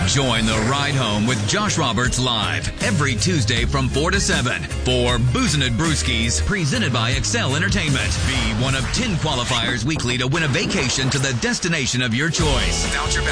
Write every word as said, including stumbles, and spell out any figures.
Join the ride home with Josh Roberts live every Tuesday from four to seven for Boozin' at Brewski's, presented by Excel Entertainment. Be one of ten qualifiers weekly to win a vacation to the destination of your choice. Voucher